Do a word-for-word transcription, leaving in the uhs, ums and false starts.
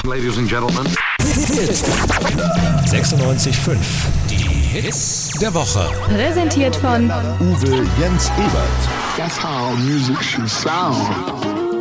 Ladies and Gentlemen. sechsundneunzig Komma fünf. Die Hits der Woche. Präsentiert von Uwe Jens Ebert. That's how music should sound.